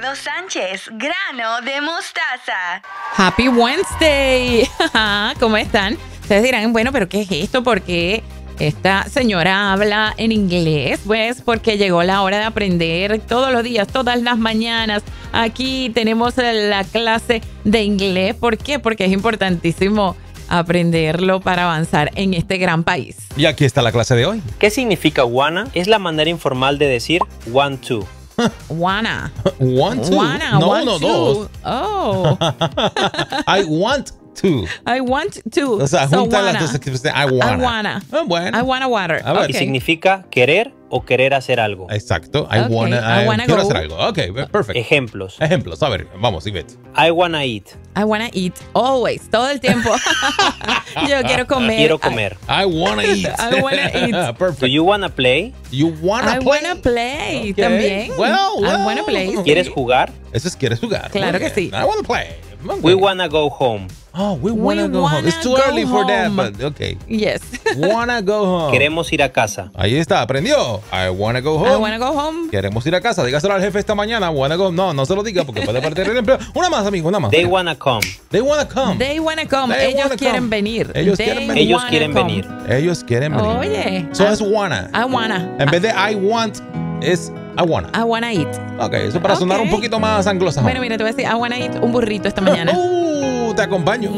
Ricardo Sánchez, grano de mostaza. Happy Wednesday. ¿Cómo están? Ustedes dirán, bueno, pero ¿qué es esto? ¿Por qué esta señora habla en inglés? Pues porque llegó la hora de aprender todos los días, todas las mañanas. Aquí tenemos la clase de inglés. ¿Por qué? Porque es importantísimo aprenderlo para avanzar en este gran país. Y aquí está la clase de hoy. ¿Qué significa wanna? Es la manera informal de decir want to. Wanna. Want to? Wanna, no, want no, to. dos. Oh. I want to. I want to. O sea, So junta wanna. las dos que usted, I wanna. I wanna. Bueno. I wanna water. A ver. Y Okay. significa querer o querer hacer algo. Exacto. I Okay, I wanna quiero go. hacer algo. Ok, perfecto. Ejemplos. Ejemplos. A ver, vamos, Ivette. I wanna eat. I wanna eat always, todo el tiempo. Yo quiero comer. Quiero comer. I wanna eat. I wanna eat. Perfect. Do you wanna play? You wanna I play. wanna play Okay. también. Well, I wanna play. ¿Quieres jugar? Eso es quieres jugar. Claro Muy que bien. sí. I wanna play. Muy We bien. wanna go home. Oh, we wanna go home. It's too wanna early go for that, home. but okay. Yes. Wanna go home. Queremos ir a casa. Ahí está, aprendió. I wanna go home. I wanna go home. Queremos ir a casa. Dígaselo al jefe esta mañana. Wanna go. No, no se lo diga porque puede perder el empleo. Una más, amigo, una más. They wanna come. They wanna come. They wanna come. They Ellos wanna quieren come. venir. Ellos They quieren venir. Ellos wanna quieren come. venir. Ellos quieren venir. Oye. So es wanna. I wanna. En vez de I want, es I wanna. I wanna eat. Ok, eso para sonar Ok. un poquito más anglosajón. Bueno, mira, te voy a decir, I wanna eat un burrito esta mañana. Te acompaño.